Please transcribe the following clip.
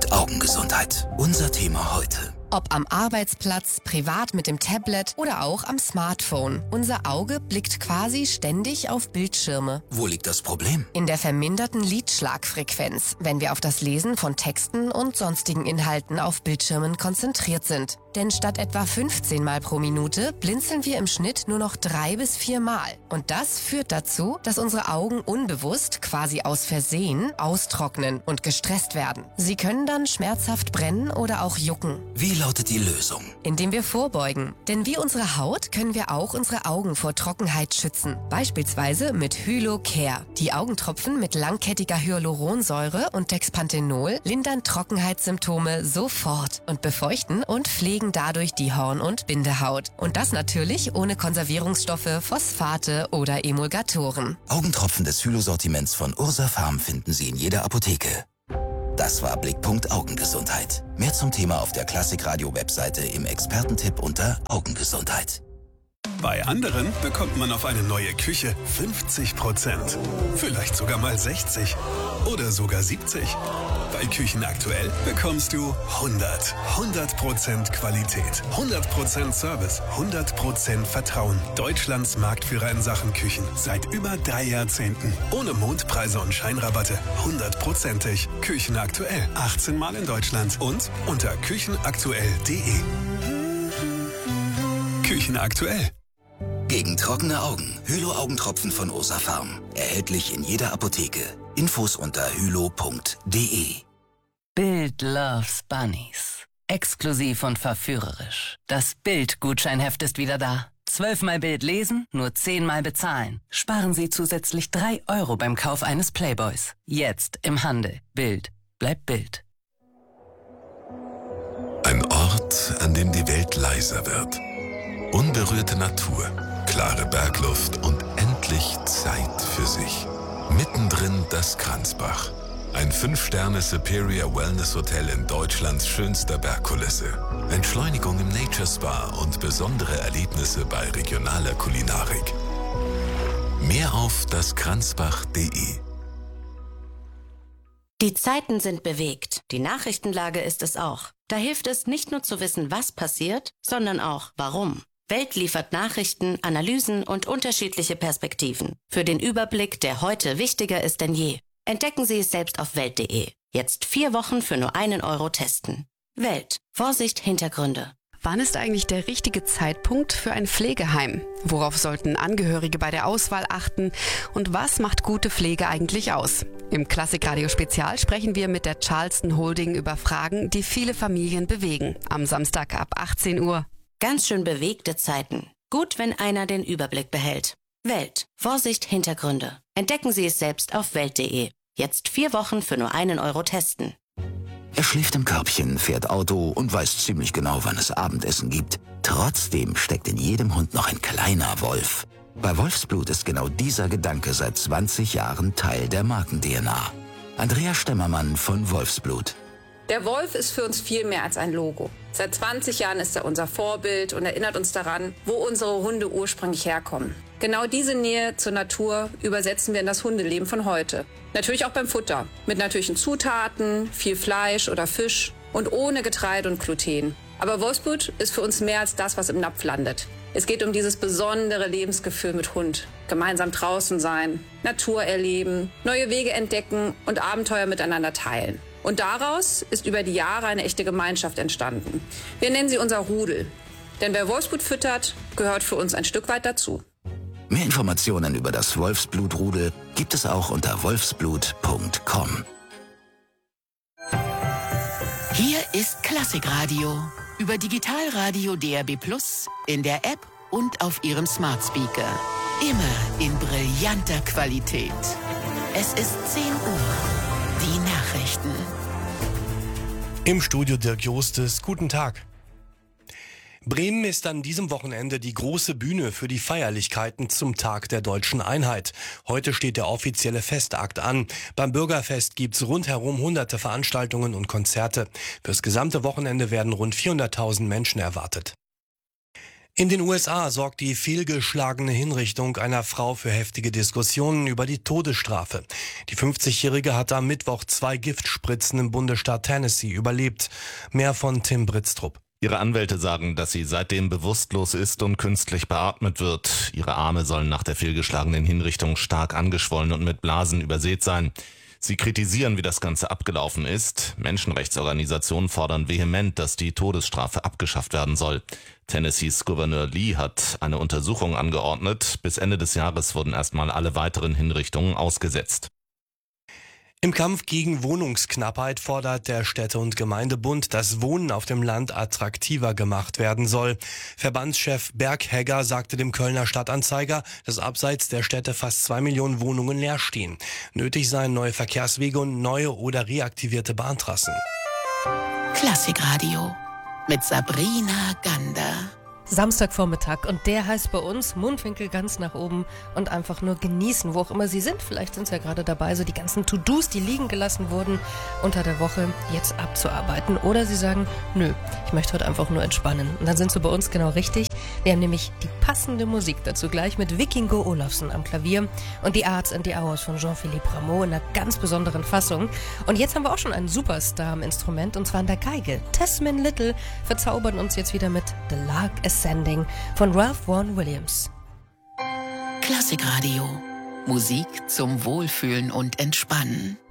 Augengesundheit. Unser Thema heute. Ob am Arbeitsplatz, privat mit dem Tablet oder auch am Smartphone. Unser Auge blickt quasi ständig auf Bildschirme. Wo liegt das Problem? In der verminderten Lidschlagfrequenz, wenn wir auf das Lesen von Texten und sonstigen Inhalten auf Bildschirmen konzentriert sind. Denn statt etwa 15 Mal pro Minute blinzeln wir im Schnitt nur noch 3 bis 4 Mal. Und das führt dazu, dass unsere Augen unbewusst, quasi aus Versehen, austrocknen und gestresst werden. Sie können dann schmerzhaft brennen oder auch jucken. Wie lautet die Lösung? Indem wir vorbeugen. Denn wie unsere Haut können wir auch unsere Augen vor Trockenheit schützen. Beispielsweise mit Hylo-Care. Die Augentropfen mit langkettiger Hyaluronsäure und Dexpanthenol lindern Trockenheitssymptome sofort und befeuchten und pflegen dadurch die Horn- und Bindehaut. Und das natürlich ohne Konservierungsstoffe, Phosphate oder Emulgatoren. Augentropfen des Hylo-Sortiments von Ursa Pharm finden Sie in jeder Apotheke. Das war Blickpunkt Augengesundheit. Mehr zum Thema auf der Klassikradio-Webseite im Expertentipp unter Augengesundheit. Bei anderen bekommt man auf eine neue Küche 50%. Vielleicht sogar mal 60 oder sogar 70. Bei Küchen aktuell bekommst du 100% Qualität, 100% Service, 100% Vertrauen. Deutschlands Marktführer in Sachen Küchen seit über 3 Jahrzehnten. Ohne Mondpreise und Scheinrabatte, 100%ig. Küchen aktuell, 18 Mal in Deutschland und unter küchenaktuell.de. Küchen aktuell. Gegen trockene Augen. Hylo-Augentropfen von Ursa Pharm. Erhältlich in jeder Apotheke. Infos unter hylo.de. Bild loves Bunnies. Exklusiv und verführerisch. Das Bild-Gutscheinheft ist wieder da. 12-mal Bild lesen, nur 10-mal bezahlen. Sparen Sie zusätzlich 3 Euro beim Kauf eines Playboys. Jetzt im Handel. Bild bleibt Bild. Ein Ort, an dem die Welt leiser wird. Unberührte Natur, klare Bergluft und endlich Zeit für sich. Mittendrin das Kranzbach. Ein 5-Sterne Superior Wellness Hotel in Deutschlands schönster Bergkulisse. Entschleunigung im Nature Spa und besondere Erlebnisse bei regionaler Kulinarik. Mehr auf daskranzbach.de. Die Zeiten sind bewegt. Die Nachrichtenlage ist es auch. Da hilft es nicht nur zu wissen, was passiert, sondern auch warum. Welt liefert Nachrichten, Analysen und unterschiedliche Perspektiven. Für den Überblick, der heute wichtiger ist denn je. Entdecken Sie es selbst auf Welt.de. Jetzt 4 Wochen für nur 1 Euro testen. Welt. Vorsicht, Hintergründe. Wann ist eigentlich der richtige Zeitpunkt für ein Pflegeheim? Worauf sollten Angehörige bei der Auswahl achten? Und was macht gute Pflege eigentlich aus? Im Klassikradio Spezial sprechen wir mit der Charleston Holding über Fragen, die viele Familien bewegen. Am Samstag ab 18 Uhr. Ganz schön bewegte Zeiten. Gut, wenn einer den Überblick behält. Welt. Vorsicht, Hintergründe. Entdecken Sie es selbst auf Welt.de. Jetzt 4 Wochen für nur 1 Euro testen. Er schläft im Körbchen, fährt Auto und weiß ziemlich genau, wann es Abendessen gibt. Trotzdem steckt in jedem Hund noch ein kleiner Wolf. Bei Wolfsblut ist genau dieser Gedanke seit 20 Jahren Teil der Marken-DNA. Andrea Stemmermann von Wolfsblut. Der Wolf ist für uns viel mehr als ein Logo. Seit 20 Jahren ist er unser Vorbild und erinnert uns daran, wo unsere Hunde ursprünglich herkommen. Genau diese Nähe zur Natur übersetzen wir in das Hundeleben von heute. Natürlich auch beim Futter. Mit natürlichen Zutaten, viel Fleisch oder Fisch und ohne Getreide und Gluten. Aber Wolfsblut ist für uns mehr als das, was im Napf landet. Es geht um dieses besondere Lebensgefühl mit Hund. Gemeinsam draußen sein, Natur erleben, neue Wege entdecken und Abenteuer miteinander teilen. Und daraus ist über die Jahre eine echte Gemeinschaft entstanden. Wir nennen sie unser Rudel. Denn wer Wolfsblut füttert, gehört für uns ein Stück weit dazu. Mehr Informationen über das Wolfsblutrudel gibt es auch unter wolfsblut.com. Hier ist Klassikradio. Über Digitalradio DAB+, in der App und auf Ihrem Smart Speaker. Immer in brillanter Qualität. Es ist 10 Uhr. Die Nachrichten. Im Studio Dirk Jostes, guten Tag. Bremen ist an diesem Wochenende die große Bühne für die Feierlichkeiten zum Tag der Deutschen Einheit. Heute steht der offizielle Festakt an. Beim Bürgerfest gibt's rundherum hunderte Veranstaltungen und Konzerte. Fürs gesamte Wochenende werden rund 400.000 Menschen erwartet. In den USA sorgt die fehlgeschlagene Hinrichtung einer Frau für heftige Diskussionen über die Todesstrafe. Die 50-Jährige hatte am Mittwoch 2 Giftspritzen im Bundesstaat Tennessee überlebt. Mehr von Tim Britztrup. Ihre Anwälte sagen, dass sie seitdem bewusstlos ist und künstlich beatmet wird. Ihre Arme sollen nach der fehlgeschlagenen Hinrichtung stark angeschwollen und mit Blasen übersät sein. Sie kritisieren, wie das Ganze abgelaufen ist. Menschenrechtsorganisationen fordern vehement, dass die Todesstrafe abgeschafft werden soll. Tennessees Gouverneur Lee hat eine Untersuchung angeordnet. Bis Ende des Jahres wurden erstmal alle weiteren Hinrichtungen ausgesetzt. Im Kampf gegen Wohnungsknappheit fordert der Städte- und Gemeindebund, dass Wohnen auf dem Land attraktiver gemacht werden soll. Verbandschef Berghegger sagte dem Kölner Stadtanzeiger, dass abseits der Städte fast 2 Millionen Wohnungen leer stehen. Nötig seien neue Verkehrswege und neue oder reaktivierte Bahntrassen. Klassikradio mit Sabrina Gander. Samstagvormittag und der heißt bei uns Mundwinkel ganz nach oben und einfach nur genießen, wo auch immer Sie sind. Vielleicht sind Sie ja gerade dabei, so die ganzen To-Dos, die liegen gelassen wurden, unter der Woche jetzt abzuarbeiten. Oder Sie sagen, nö, ich möchte heute einfach nur entspannen. Und dann sind Sie bei uns genau richtig. Wir haben nämlich die passende Musik dazu gleich mit Vikingo Olafsson am Klavier und die Arts and the Hours von Jean-Philippe Rameau in einer ganz besonderen Fassung. Und jetzt haben wir auch schon einen Superstar am Instrument und zwar an der Geige. Tesman Little verzaubern uns jetzt wieder mit The Lark Ascending von Ralph Vaughan Williams. Klassikradio. Musik zum Wohlfühlen und Entspannen.